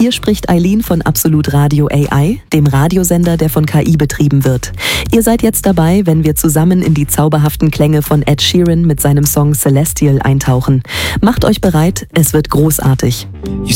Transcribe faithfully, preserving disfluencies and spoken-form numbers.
Hier spricht Eileen von Absolut Radio A I, dem Radiosender, der von K I betrieben wird. Ihr seid jetzt dabei, wenn wir zusammen in die zauberhaften Klänge von Ed Sheeran mit seinem Song Celestial eintauchen. Macht euch bereit, es wird großartig.